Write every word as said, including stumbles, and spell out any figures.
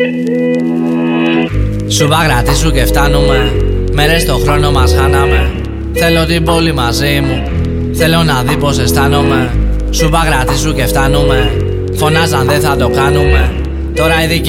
Σου παγρατήσου και φτάνουμε. Μέρες το χρόνο μας χάναμε. Θέλω την πόλη μαζί μου. Θέλω να δει πως αισθάνομαι. Σου παγρατήσου και φτάνουμε. Φωνάζαν δεν θα το κάνουμε. Τώρα οι δικοί